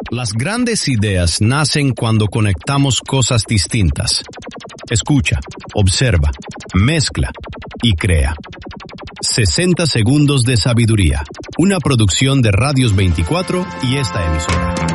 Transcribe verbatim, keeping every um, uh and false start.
Las grandes ideas nacen cuando conectamos cosas distintas. Escucha, observa, mezcla y crea. sesenta segundos de sabiduría. Una producción de Radios veinticuatro y esta emisora.